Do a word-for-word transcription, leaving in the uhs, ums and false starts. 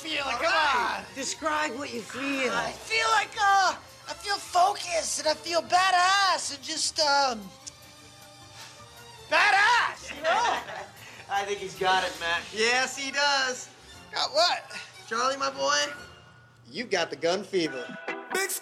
feeling? Come on. Describe what you feel. I feel like, uh, I feel focused and I feel badass and just, um, badass, you know? I think he's got it, Matt. Yes, he does. Got what? Charlie, my boy, you've got the gun fever.